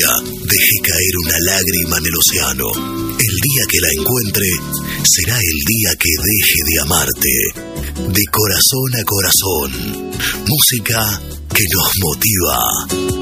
día dejé caer una lágrima en el océano. El día que la encuentre será el día que deje de amarte. De corazón a corazón, música que nos motiva.